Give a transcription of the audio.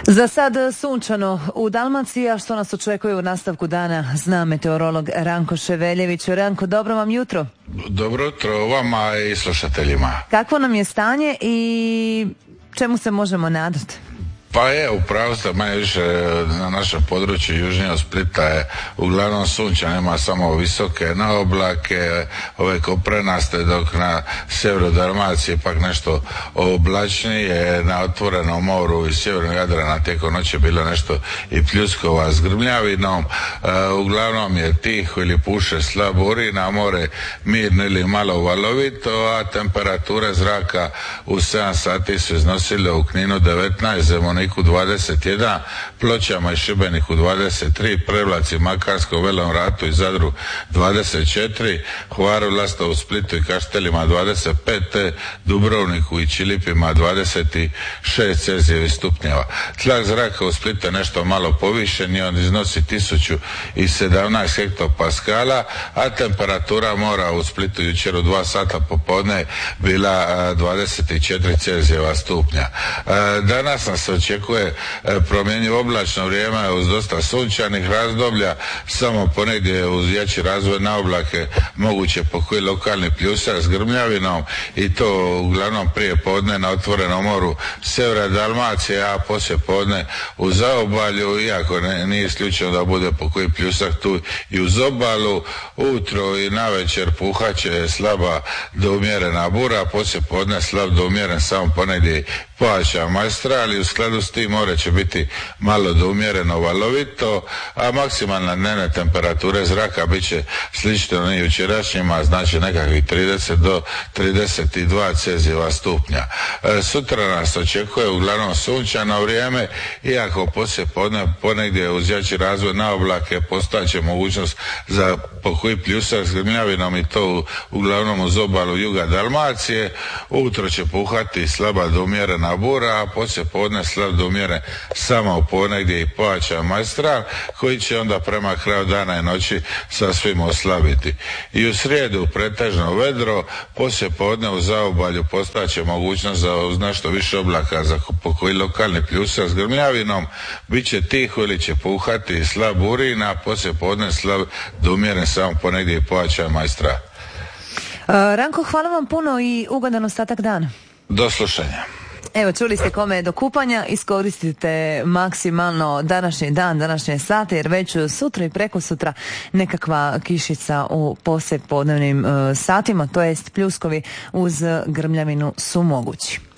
Za sad sunčano u Dalmaciji, a što nas očekuje u nastavku dana zna meteorolog Ranko Ševeljević. Ranko, dobro vam jutro. Dobro jutro vama i slušateljima. Kakvo nam je stanje i čemu se možemo nadati? Pa je, upravo ste, manje više na našem području južnije od Splita je uglavnom sunčano, ima samo visoke naoblake, ove koprenaste, dok na sjeveru Dalmacije pak nešto oblačnije, na otvorenom moru i sjevernog Jadrana tijekom noći bilo nešto i pljuskova s grmljavinom. Uglavnom je tiho ili puše slab uri, na more mirno ili malo valovito, a temperature zraka u 7 sati su iznosile u Kninu 19, Zemuniku 21, Pločama i Šibeniku 23, Prevlaci, Makarsko, Velom Ratu i Zadru 24, Hvaru, Lastovu, Splitu i Kaštelima 25, te Dubrovniku i Čilipima 26 celzijevih stupnjeva. Tlak zraka u Splitu je nešto malo povišen i on iznosi 1017 hektopaskala, a temperatura mora u Splitu jučer u 2 sata popodne bila 24 celzijeva stupnja. Danas nas se očekuje promjenjivo oblačno vrijeme uz dosta sunčanih razdoblja, samo ponegdje uz jači razvoj na oblake moguće pokoji lokalni pljusak s grmljavinom i to uglavnom prije podne na otvorenom moru sjevera Dalmacije, a poslije podne u zaobalju, iako nije isključeno da bude pokoji pljusak tu i uz obalu. Ujutro i navečer puhaće slaba do umjerena bura, poslije podne slab do umjeren samo ponegdje pojačan majstral i u skladu s tim more će biti malo do umjereno valovito, a maksimalna dnevne temperature zraka bit će slično i jučerašnjima, znači nekakvih 30 do 32 celzijeva stupnja. Sutra nas očekuje uglavnom sunčano vrijeme, iako poslije podne ponegdje uz jači razvoj na oblake postojeće mogućnost za pokoji pljusak s grmljavinom i to uglavnom uz obalu juga Dalmacije. Ujutro će puhati slaba do umjerena bura, a poslije podne slab do umjeren samo u ponegdje i pojačan majstral koji će onda prema kraju dana i noći sasvim oslabiti. I u srijedu pretežno vedro, poslije podne u zaobalju postojeće mogućnost za nešto više oblaka za pokoji lokalni pljusak s grmljavinom, bit će tiho ili će puhati slab urin, a poslije podne slab do umjeren samo ponegdje i pojačan majstral. Ranko, hvala vam puno i ugodan ostatak dana. Do slušanja. Evo, čuli ste kome je do kupanja, iskoristite maksimalno današnji dan, današnje sate, jer već sutra i prekosutra nekakva kišica u poslijepodnevnim satima, to jest pljuskovi uz grmljavinu su mogući.